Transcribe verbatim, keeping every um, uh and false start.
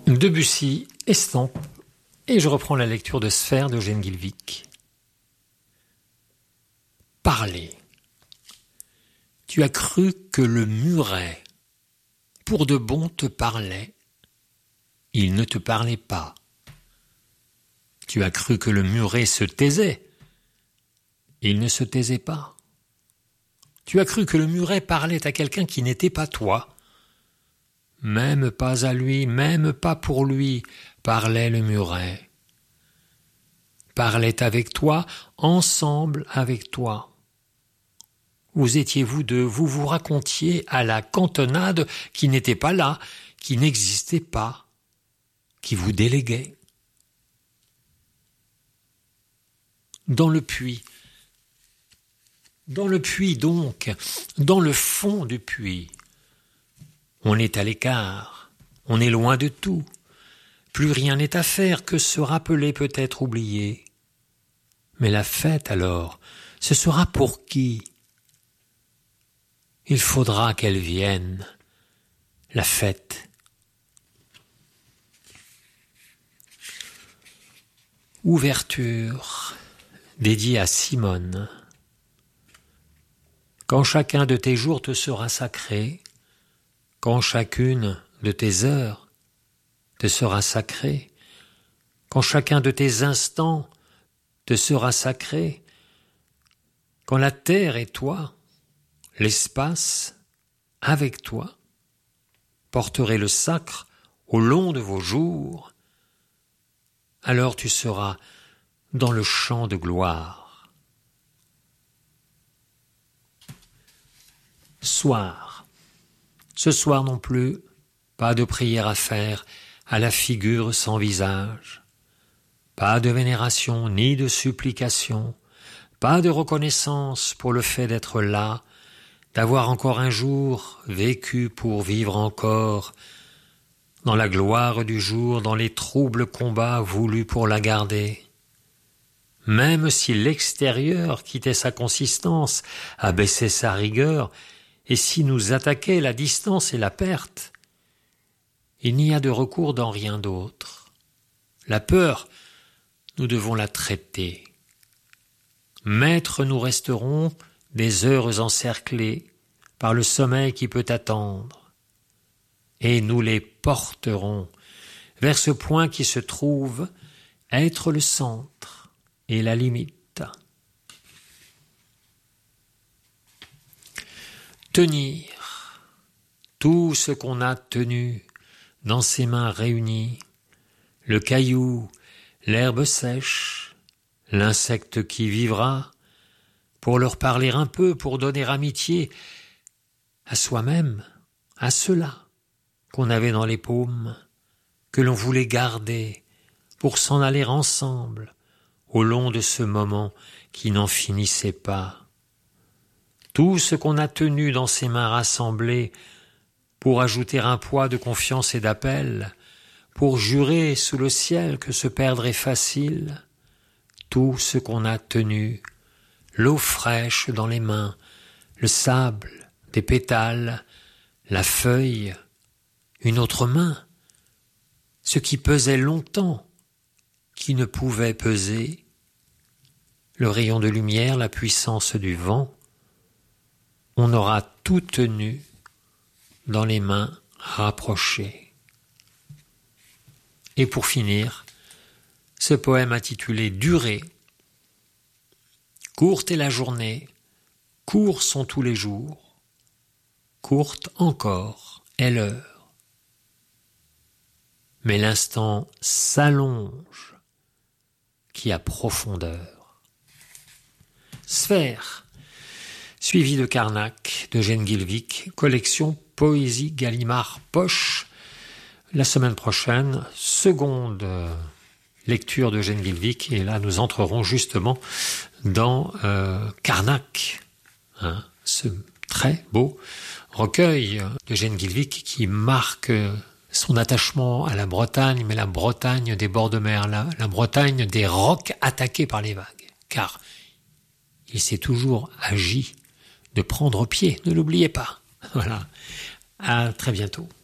Debussy, Estampes, et je reprends la lecture de Sphère d'Eugène Guilvic. Parler. Tu as cru que le muret, pour de bon, te parlait. Il ne te parlait pas. Tu as cru que le muret se taisait. Il ne se taisait pas. Tu as cru que le muret parlait à quelqu'un qui n'était pas toi. Même pas à lui, même pas pour lui, parlait le muret. Parlait avec toi, ensemble avec toi. Vous étiez vous deux, vous vous racontiez à la cantonade qui n'était pas là, qui n'existait pas, qui vous déléguait. Dans le puits, dans le puits donc, dans le fond du puits, on est à l'écart, on est loin de tout, plus rien n'est à faire que se rappeler peut-être oublier. Mais la fête alors, ce sera pour qui ? Il faudra qu'elle vienne, la fête. Ouverture dédiée à Simone. Quand chacun de tes jours te sera sacré, quand chacune de tes heures te sera sacrée, quand chacun de tes instants te sera sacré, quand la terre et toi, l'espace avec toi, porterez le sacre au long de vos jours, alors tu seras dans le champ de gloire. Soir. Ce soir non plus, pas de prière à faire à la figure sans visage, pas de vénération ni de supplication, pas de reconnaissance pour le fait d'être là, d'avoir encore un jour vécu pour vivre encore, dans la gloire du jour, dans les troubles combats voulus pour la garder. Même si l'extérieur quittait sa consistance, abaissait sa rigueur, et si nous attaquait la distance et la perte, il n'y a de recours dans rien d'autre. La peur, nous devons la traiter. Maîtres nous resterons des heures encerclées par le sommeil qui peut attendre, et nous les porterons vers ce point qui se trouve être le centre et la limite. Tenir tout ce qu'on a tenu dans ses mains réunies, le caillou, l'herbe sèche, l'insecte qui vivra, pour leur parler un peu, pour donner amitié à soi-même, à ceux-là qu'on avait dans les paumes, que l'on voulait garder, pour s'en aller ensemble, au long de ce moment qui n'en finissait pas. Tout ce qu'on a tenu dans ses mains rassemblées pour ajouter un poids de confiance et d'appel, pour jurer sous le ciel que se perdre est facile, tout ce qu'on a tenu, l'eau fraîche dans les mains, le sable, des pétales, la feuille, une autre main, ce qui pesait longtemps, qui ne pouvait peser, le rayon de lumière, la puissance du vent, on aura tout tenu dans les mains rapprochées. Et pour finir, ce poème intitulé « Durée ». Courte est la journée, courts sont tous les jours, courte encore est l'heure. Mais l'instant s'allonge, qui a profondeur. Sphère, suivi de Carnac, d'Eugène Guilvic, collection Poésie Gallimard Poche. La semaine prochaine, seconde lecture d'Eugène Guilvic, et là nous entrerons justement dans euh, Carnac, hein, ce très beau recueil d'Eugène Guilvic qui marque son attachement à la Bretagne, mais la Bretagne des bords de mer, la, la Bretagne des rocs attaqués par les vagues, car il s'est toujours agi de prendre pied, ne l'oubliez pas. Voilà, à très bientôt.